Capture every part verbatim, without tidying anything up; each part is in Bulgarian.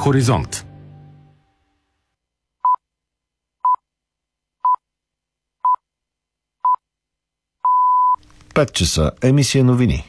Хоризонт. пет часа. Емисия новини.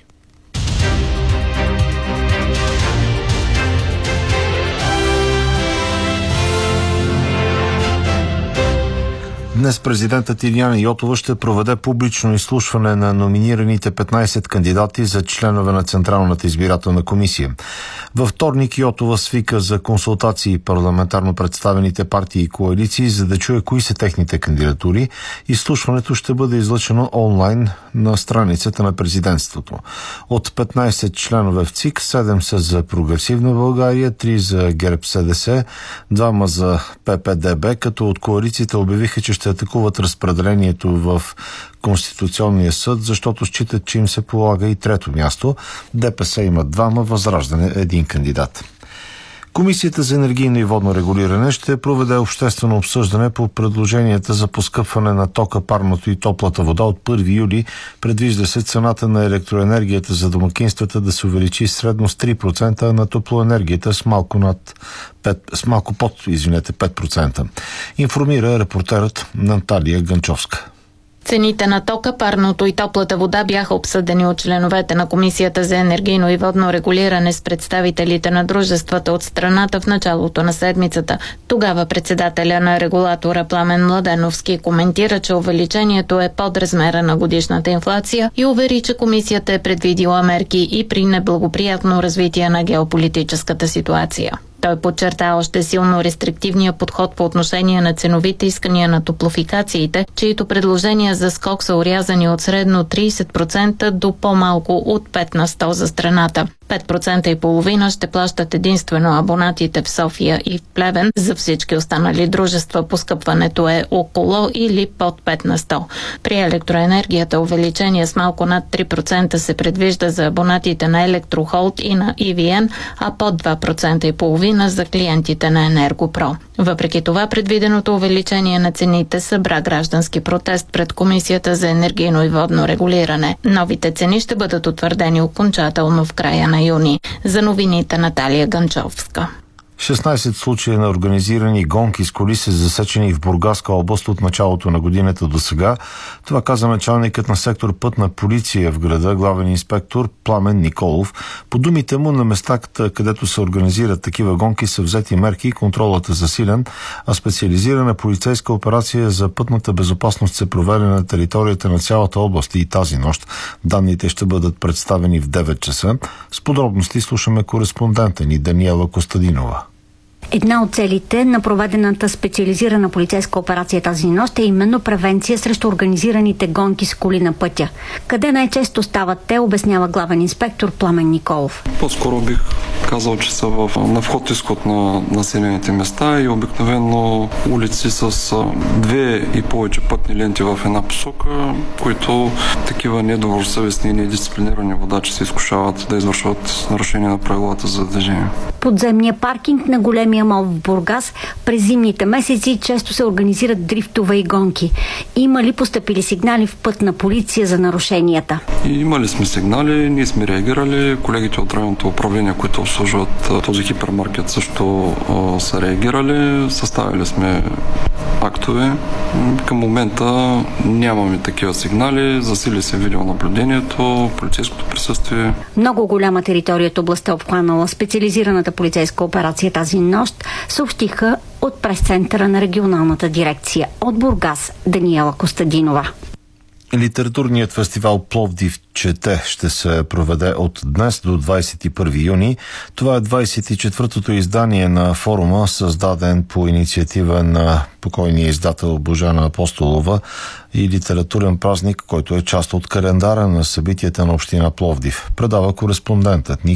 Днес президентът Илияна Йотова ще проведе публично изслушване на номинираните петнайсет кандидати за членове на Централната избирателна комисия. Във вторник Йотова свика за консултации парламентарно представените партии и коалиции, за да чуе кои са техните кандидатури. Изслушването ще бъде излъчено онлайн на страницата на президентството. От петнайсет членове в ЦИК, седем са за Прогресивна България, три за ГЕРБ-СДС, двама за ППДБ, като от коалициите обявиха, че ще атакуват разпределението в Конституционния съд, защото считат, че им се полага и трето място. ДПС има двама, Възраждане един кандидат. Комисията за енергийно и водно регулиране ще проведе обществено обсъждане по предложенията за поскъпване на тока, парното и топлата вода от първи юли. Предвижда се цената на електроенергията за домакинствата да се увеличи средно с три процента, а на топлоенергията с малко над пет, с малко под, извинете, пет процента. Информира репортерът Наталия Ганчовска. Цените на тока, парното и топлата вода бяха обсъдени от членовете на Комисията за енергийно и водно регулиране с представителите на дружествата от страната в началото на седмицата. Тогава председателя на регулатора Пламен Младеновски коментира, че увеличението е под размера на годишната инфлация и увери, че комисията е предвидила мерки и при неблагоприятно развитие на геополитическата ситуация. Той подчерта още силно рестриктивния подход по отношение на ценовите искания на топлофикациите, чието предложения за скок са орязани от средно трийсет процента до по-малко от пет на сто за страната. пет процента и половина ще плащат единствено абонатите в София и в Плевен. За всички останали дружества поскъпването е около или под пет на сто. При електроенергията увеличение с малко над три процента се предвижда за абонатите на Електрохолд и на И Ви Ен, а под два процента и половина за клиентите на Енергопро. Въпреки това, предвиденото увеличение на цените събра граждански протест пред Комисията за енергийно и водно регулиране. Новите цени ще бъдат утвърдени окончателно в края на юни. За новините Наталия Ганчовска. шестнайсет случая на организирани гонки с коли са засечени в Бургаска област от началото на годината до сега. Това каза началникът на сектор Пътна полиция в града, главен инспектор Пламен Николов. По думите му, на местата, където се организират такива гонки, са взети мерки и контролът е засилен, а специализирана полицейска операция за пътната безопасност се проведе на територията на цялата област и тази нощ. Данните ще бъдат представени в девет часа. С подробности слушаме кореспондента ни Даниела Костадинова. Една от целите на проведената специализирана полицейска операция тази нощ е именно превенция срещу организираните гонки с коли на пътя. Къде най-често стават те, обяснява главен инспектор Пламен Николов. По-скоро бих казал, че са в, на вход-изход на населените места и обикновено улици с две и повече пътни ленти в една посока, които такива недобросъвестни и недисциплинирани водачи се изкушават да извършват нарушение на правилата за движение. Подземния паркинг на големия мол в Бургас през зимните месеци често се организират дрифтове и гонки. Има ли постъпили сигнали в Пътна полиция за нарушенията? И имали сме сигнали, ние сме реагирали, колегите от районното управление, които обслужват този хипермаркет, също са реагирали, съставили сме актове. Към момента нямаме такива сигнали, засили се видеонаблюдението, полицейското присъствие. Много голяма територия от областта обхванала специализираната полицейска операция тази нощ, съобщиха от прес-центъра на регионалната дирекция. От Бургас, Даниела Костадинова. Литературният фестивал Пловдив чете ще се проведе от днес до двайсет и първи юни. Това е двайсет и четвъртото издание на форума, създаден по инициатива на покойния издател Божана Апостолова, и литературен празник, който е част от календара на събитията на община Пловдив. Предава кореспондентът ни